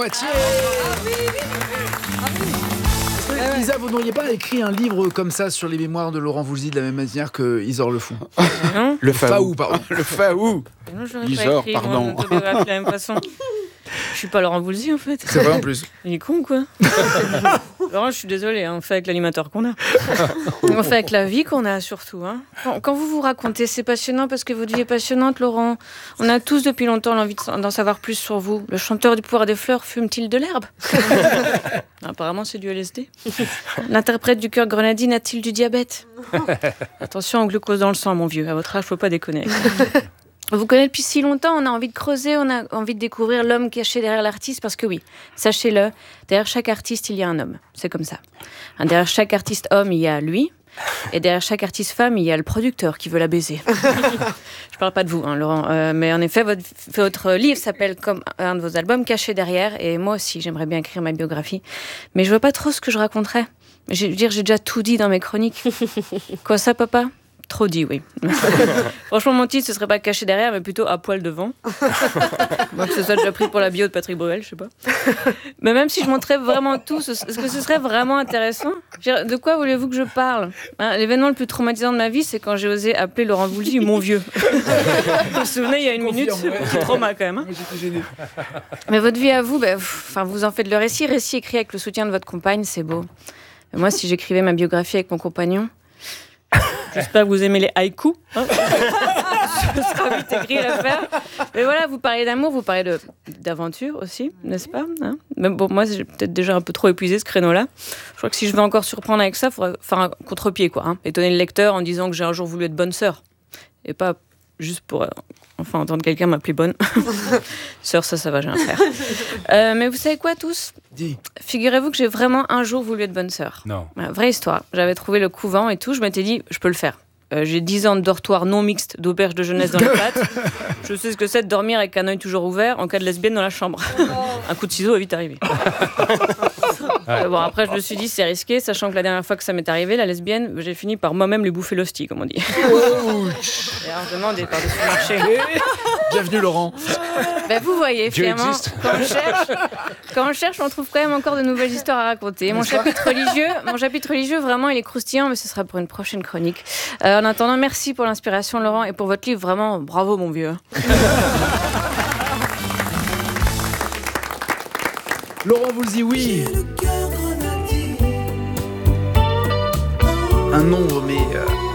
Poitiers. Lisa, vous n'auriez pas écrit un livre comme ça sur les mémoires de Laurent Voulzy de la même manière que Isor le font? Le Faou, pardon. Le Faou. Non, j'aurais pas Isor, écrit pardon. mon autobiographie de la même façon. Je suis pas Laurent Voulzy en fait. C'est vrai en plus. Il est con quoi. Laurent, je suis désolée, on fait avec l'animateur qu'on a. On fait avec la vie qu'on a surtout. Quand vous vous racontez, c'est passionnant parce que votre vie est passionnante, Laurent. On a tous depuis longtemps l'envie d'en savoir plus sur vous. Le chanteur du pouvoir des fleurs fume-t-il de l'herbe? Apparemment, c'est du LSD. L'interprète du cœur grenadine a-t-il du diabète? Attention au glucose dans le sang, mon vieux. À votre âge, faut pas déconner. Vous connaissez depuis si longtemps, on a envie de creuser, on a envie de découvrir l'homme caché derrière l'artiste, parce que oui, sachez-le, derrière chaque artiste, il y a un homme. C'est comme ça. Derrière chaque artiste homme, il y a lui, et derrière chaque artiste femme, il y a le producteur qui veut la baiser. Je parle pas de vous, Laurent, mais en effet, votre livre s'appelle comme un de vos albums, Caché derrière, et moi aussi, j'aimerais bien écrire ma biographie, mais je vois pas trop ce que je raconterais. J'ai déjà tout dit dans mes chroniques. Quoi ça, papa? Trop dit, oui. Franchement, mon titre, ce serait pas Caché derrière, mais plutôt À poil devant. Bon, que ce soit déjà pris pour la bio de Patrick Bruel, je sais pas. Mais même si je montrais vraiment tout, est-ce que ce serait vraiment intéressant? De quoi voulez-vous que je parle? L'événement le plus traumatisant de ma vie, c'est quand j'ai osé appeler Laurent Voulzy mon vieux. Vous vous souvenez, il y a une minute, petit trauma quand même. Moi, j'étais gêné. Mais votre vie à vous, vous en faites le récit écrit avec le soutien de votre compagne, c'est beau. Mais moi, si j'écrivais ma biographie avec mon compagnon, j'espère que vous aimez les haïkus. Ce sera vite écrit à faire. Mais voilà, vous parlez d'amour, vous parlez d'aventure aussi, n'est-ce pas? Mais bon, moi, j'ai peut-être déjà un peu trop épuisé ce créneau-là. Je crois que si je veux encore surprendre avec ça, il faudrait faire un contre-pied, quoi. Étonner le lecteur en disant que j'ai un jour voulu être bonne sœur. Et pas juste pour entendre quelqu'un m'appeler bonne. Sœur, ça va, j'ai rien à faire. Mais vous savez quoi, tous? Dis. Figurez-vous que j'ai vraiment un jour voulu être bonne sœur. Non. Vraie histoire. J'avais trouvé le couvent et tout. Je m'étais dit, je peux le faire. J'ai 10 ans de dortoir non mixte d'auberge de jeunesse dans les pattes. Je sais ce que c'est de dormir avec un œil toujours ouvert en cas de lesbienne dans la chambre. Un coup de ciseau est vite arrivé. Bon, après, je me suis dit, c'est risqué, sachant que la dernière fois que ça m'est arrivé, la lesbienne, j'ai fini par moi-même lui bouffer l'hostie, comme on dit. Et alors, demandez par-dessus le marché. Bienvenue Laurent. Vous voyez, Dieu finalement, existe. quand on cherche, on trouve quand même encore de nouvelles histoires à raconter. Mon chapitre religieux, vraiment, il est croustillant, mais ce sera pour une prochaine chronique. En attendant, merci pour l'inspiration, Laurent, et pour votre livre, vraiment, bravo, mon vieux. Laurent Voulzy, oui. Un nombre, mais